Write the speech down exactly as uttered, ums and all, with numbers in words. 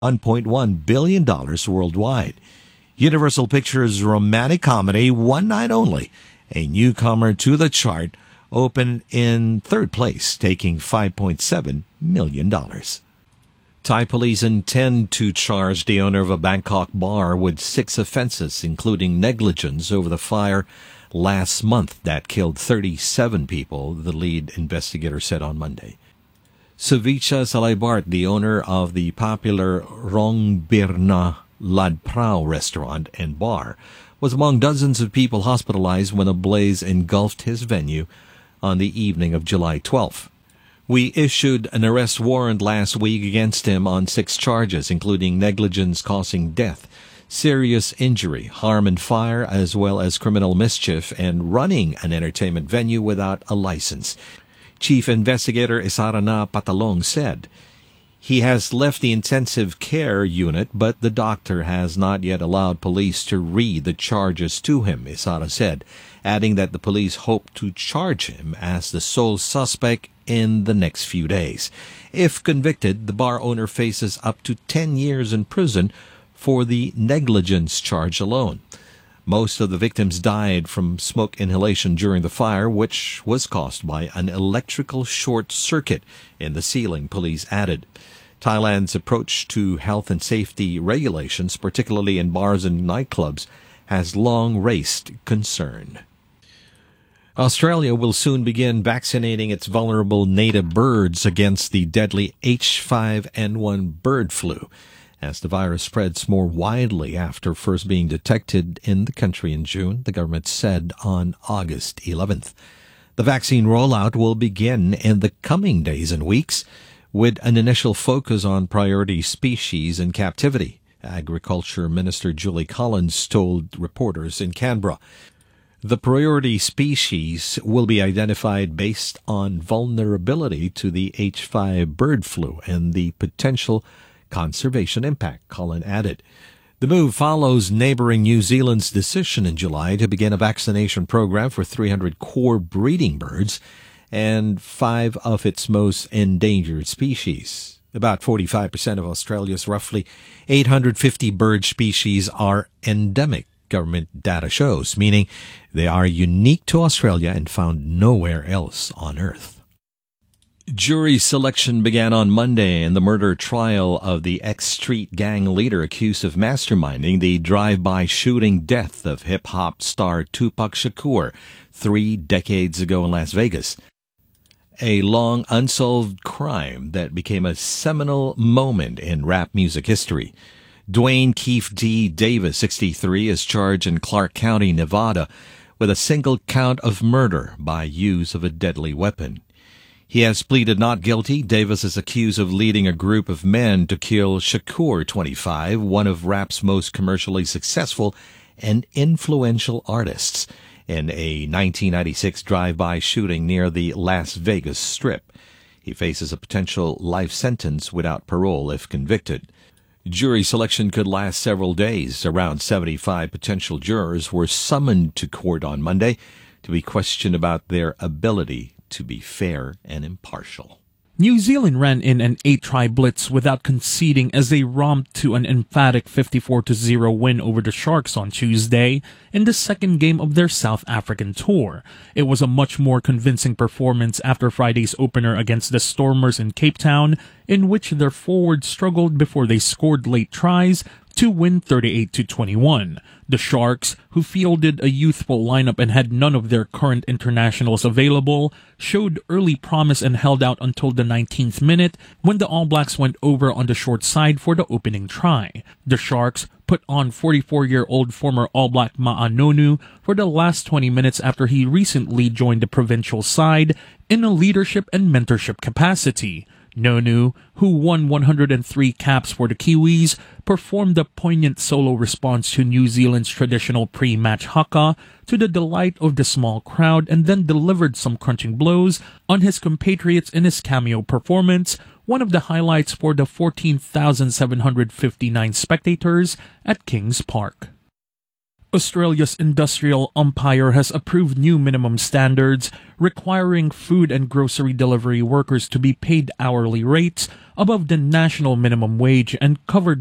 one point one billion dollars worldwide. Universal Pictures' romantic comedy One Night Only, a newcomer to the chart, opened in third place, taking five point seven million dollars. Thai police intend to charge the owner of a Bangkok bar with six offenses, including negligence over the fire last month that killed thirty-seven people, the lead investigator said on Monday. Suvicha Salaybart, the owner of the popular Rong Birna Lad Prao restaurant and bar, was among dozens of people hospitalized when a blaze engulfed his venue on the evening of July twelfth. We issued an arrest warrant last week against him on six charges, including negligence causing death, serious injury, harm and fire, as well as criminal mischief, and running an entertainment venue without a license. Chief Investigator Isarana Patalong said he has left the intensive care unit, but the doctor has not yet allowed police to read the charges to him, Isara said, adding that the police hope to charge him as the sole suspect in the next few days. If convicted, the bar owner faces up to ten years in prison for the negligence charge alone. Most of the victims died from smoke inhalation during the fire, which was caused by an electrical short circuit in the ceiling, police added. Thailand's approach to health and safety regulations, particularly in bars and nightclubs, has long raised concern. Australia will soon begin vaccinating its vulnerable native birds against the deadly H five N one bird flu, as the virus spreads more widely after first being detected in the country in June, the government said on August eleventh. The vaccine rollout will begin in the coming days and weeks, with an initial focus on priority species in captivity, Agriculture Minister Julie Collins told reporters in Canberra. The priority species will be identified based on vulnerability to the H five bird flu and the potential conservation impact, Collins added. The move follows neighboring New Zealand's decision in July to begin a vaccination program for three hundred core breeding birds and five of its most endangered species. About forty-five percent of Australia's roughly eight hundred fifty bird species are endemic, government data shows, meaning they are unique to Australia and found nowhere else on Earth. Jury selection began on Monday in the murder trial of the ex-street gang leader accused of masterminding the drive-by shooting death of hip-hop star Tupac Shakur three decades ago in Las Vegas. A long unsolved crime that became a seminal moment in rap music history. Dwayne Keefe D. Davis, sixty-three, is charged in Clark County, Nevada, with a single count of murder by use of a deadly weapon. He has pleaded not guilty. Davis is accused of leading a group of men to kill Shakur, twenty-five, one of rap's most commercially successful and influential artists, in a nineteen ninety-six drive-by shooting near the Las Vegas Strip. He faces a potential life sentence without parole if convicted. Jury selection could last several days. Around seventy-five potential jurors were summoned to court on Monday to be questioned about their ability to be fair and impartial. New Zealand ran in an eight-try blitz without conceding as they romped to an emphatic fifty-four to zero win over the Sharks on Tuesday in the second game of their South African tour. It was a much more convincing performance after Friday's opener against the Stormers in Cape Town, in which their forwards struggled before they scored late tries to win thirty-eight to twenty-one. The Sharks, who fielded a youthful lineup and had none of their current internationals available, showed early promise and held out until the nineteenth minute when the All Blacks went over on the short side for the opening try. The Sharks put on forty-four-year-old former All Black Ma'a Nonu for the last twenty minutes after he recently joined the provincial side in a leadership and mentorship capacity. Nonu, who won one hundred three caps for the Kiwis, performed a poignant solo response to New Zealand's traditional pre-match haka to the delight of the small crowd, and then delivered some crunching blows on his compatriots in his cameo performance, one of the highlights for the fourteen thousand seven hundred fifty-nine spectators at Kings Park. Australia's industrial umpire has approved new minimum standards requiring food and grocery delivery workers to be paid hourly rates above the national minimum wage and covered